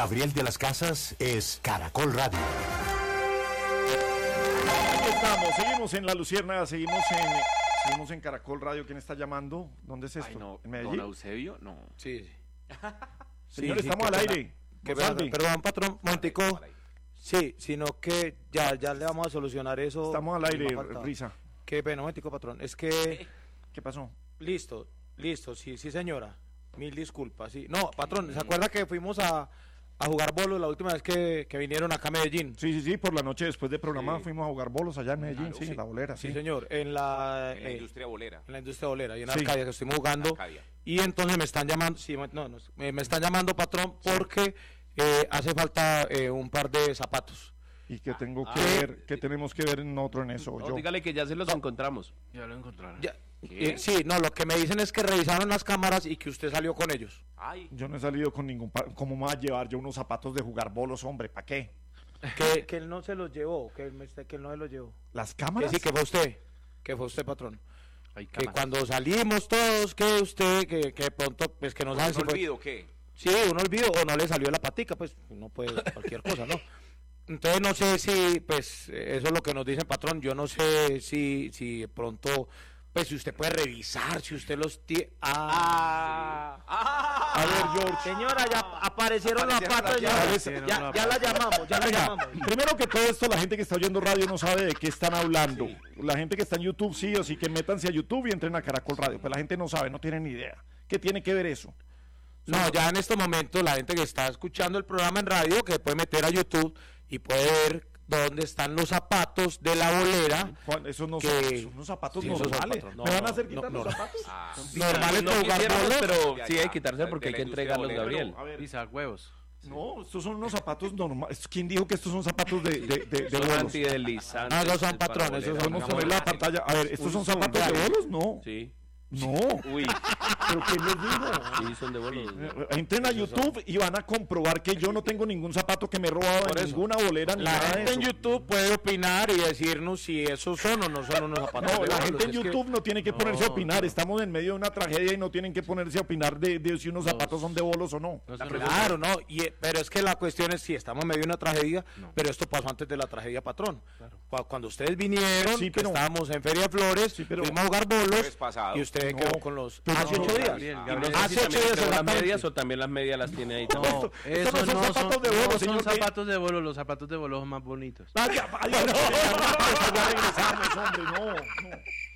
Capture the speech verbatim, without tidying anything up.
Gabriel de las Casas es Caracol Radio. Aquí estamos, seguimos en La Luciérnaga, seguimos en, seguimos en Caracol Radio. ¿Quién está llamando? ¿Dónde es esto? Ay, no, ¿En Medellín? ¿Don Eusebio? No. Sí, sí. Señor, Sí, sí, estamos qué al pena. aire. Qué Gonzalo. pena, perdón, patrón, Montico. Sí, sino que ya, ya le vamos a solucionar eso. Estamos al aire, Me faltaba. Risa. Qué pena, Montico, patrón. Es que, ¿Qué pasó? listo, listo, sí, sí, señora. Mil disculpas, sí. No, patrón, ¿se acuerda que fuimos a, a jugar bolos la última vez que, que vinieron acá a Medellín? Sí, sí, sí, por la noche después del programa Sí. fuimos a jugar bolos allá en Medellín, Claro, sí, sí. en la bolera, sí. Sí, señor, en la, En la eh, industria bolera. en la industria bolera y en Sí. Arcadia, que estuvimos jugando. Arcadia. Y entonces me están llamando, sí, no, no, me, me están llamando, patrón, porque eh, hace falta eh, un par de zapatos. Y que tengo que Ah. ver, que tenemos que ver en otro en eso, No, yo. dígale que ya se los encontramos. Ya lo encontraron. Ya, ¿Qué? eh, sí, no, lo que me dicen es que revisaron las cámaras y que usted salió con ellos. Ay, Yo no he salido con ningún... pa- ¿Cómo me va a llevar yo unos zapatos de jugar bolos, hombre? ¿Para qué? Que, que él no se los llevó, que él, me está- que él no se los llevó. ¿Las Que cámaras? sí, que fue usted, que fue usted, patrón. Hay Que cámaras. cuando salimos todos, que usted, que, que de pronto, pues que no sabe ¿un si fue... olvido qué? Sí, un olvido o no le salió la patica, pues no puede cualquier cosa, ¿no? Entonces no sé si, pues, eh, eso es lo que nos dice el patrón, yo no sé si, si de pronto, pues si usted puede revisar, si usted los tiene... Ah, Ah. A ver, George. señora, ya aparecieron las Aparecieron patas, las ya, llaves. ya, Aparecieron ya la llamamos, ya la Venga, llamamos. primero que todo esto, la gente que está oyendo radio no sabe de qué están hablando. Sí. La gente que está en YouTube sí o sí, que métanse a YouTube y entren a Caracol Radio. Pero la gente no sabe, no tiene ni idea. ¿Qué tiene que ver eso? No, ya en estos momentos la gente que está escuchando el programa en radio, que puede meter a YouTube y puede ver dónde están los zapatos de la bolera. Juan, esos no Que- son, son unos zapatos Sí, esos son normales. zapatos, no, ¿Me van a no, hacer no, quitar no, los no. zapatos? Ah. Normales No para jugar quisiéramos, bolos. pero Ya, sí ya. hay que quitarse De- porque de hay la que industria entregarlos, bolera. Gabriel. A ver, Pisa huevos. no, estos son unos zapatos normales. ¿Quién dijo que estos son zapatos de, de, de, de Son bolos? antideslizantes. No, esos son para patrones, esos bolera. son- Podemos poner la pantalla. A ver, ¿estos son zapatos de bolos? No. Sí. No. Uy, ¿Pero qué les digo? sí, son de bolos. Eh, Entren a YouTube y van a comprobar que yo no tengo ningún zapato que me he robado Por de eso. ninguna bolera ni La nada de gente en eso. YouTube puede opinar y decirnos si esos son o no son unos zapatos. No, de la bolos. gente en Es que- YouTube no tiene que ponerse a No, opinar. no. Estamos en medio de una tragedia y no tienen que ponerse a opinar de, de si unos zapatos son de bolos o no. No son Claro, no, y, eh, pero es que la cuestión es si estamos en medio de una tragedia, pero esto pasó antes de la tragedia, patrón. Cu- Cuando ustedes vinieron, Sí, que pero- estábolos en Feria de Flores, Sí, pero- fuimos a jugar bolos Jueves pasado. y usted No, quedó con los... pero hace no, ocho días. Gabriel, Y no Gabriel. sé Hace si ocho también días entregó las exactamente. medias o también las medias las tiene ahí. No, también. esto- Esos estos no son zapatos de bolos, no señor. son ¿qué? zapatos de bolo, los zapatos de bolo son más bonitos. Ah, ya, ay, ya regresamos, hombre, no, no.